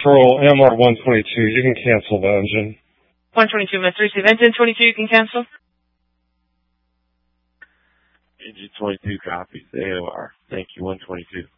Pearl MR122, you can cancel the engine. 122, Mr. Receive. Engine 22, you can cancel. Engine 22 copies, AOR. Thank you, 122.